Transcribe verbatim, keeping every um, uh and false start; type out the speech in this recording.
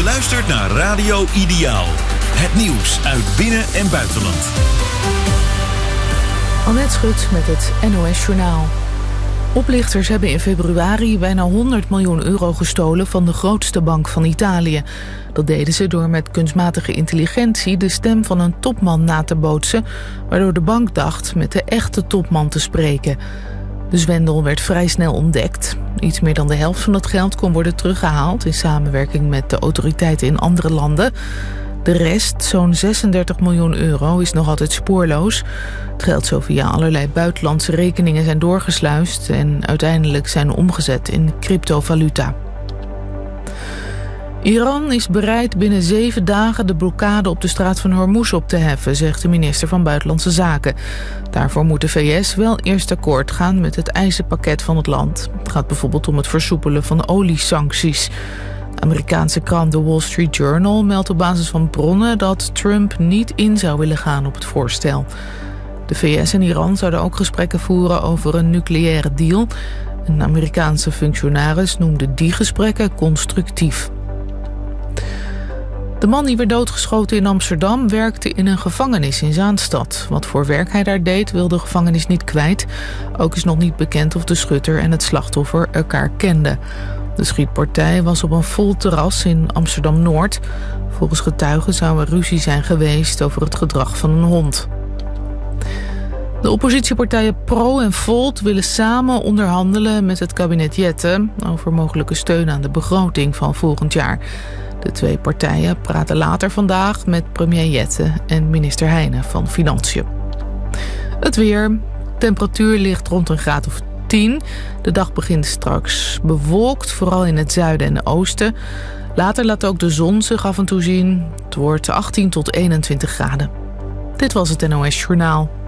luistert naar Radio Ideaal. Het nieuws uit binnen- en buitenland. Annette Schut met het N O S Journaal. Oplichters hebben in februari bijna honderd miljoen euro gestolen van de grootste bank van Italië. Dat deden ze door met kunstmatige intelligentie de stem van een topman na te bootsen, waardoor de bank dacht met de echte topman te spreken. De zwendel werd vrij snel ontdekt. Iets meer dan de helft van het geld kon worden teruggehaald in samenwerking met de autoriteiten in andere landen. De rest, zo'n zesendertig miljoen euro, is nog altijd spoorloos. Het geld zou via allerlei buitenlandse rekeningen zijn doorgesluist en uiteindelijk zijn omgezet in cryptovaluta. Iran is bereid binnen zeven dagen de blokkade op de straat van Hormuz op te heffen, zegt de minister van Buitenlandse Zaken. Daarvoor moet de V S wel eerst akkoord gaan met het eisenpakket van het land. Het gaat bijvoorbeeld om het versoepelen van oliesancties. De Amerikaanse krant The Wall Street Journal meldt op basis van bronnen dat Trump niet in zou willen gaan op het voorstel. De V S en Iran zouden ook gesprekken voeren over een nucleaire deal. Een Amerikaanse functionaris noemde die gesprekken constructief. De man die werd doodgeschoten in Amsterdam werkte in een gevangenis in Zaanstad. Wat voor werk hij daar deed, wil de gevangenis niet kwijt. Ook is nog niet bekend of de schutter en het slachtoffer elkaar kenden. De schietpartij was op een vol terras in Amsterdam-Noord. Volgens getuigen zou er ruzie zijn geweest over het gedrag van een hond. De oppositiepartijen Pro en Volt willen samen onderhandelen met het kabinet Jette over mogelijke steun aan de begroting van volgend jaar. De twee partijen praten later vandaag met premier Jette en minister Heijnen van Financiën. Het weer. Temperatuur ligt rond een graad of tien. De dag begint straks bewolkt, vooral in het zuiden en oosten. Later laat ook de zon zich af en toe zien. Het wordt achttien tot eenentwintig graden. Dit was het N O S Journaal.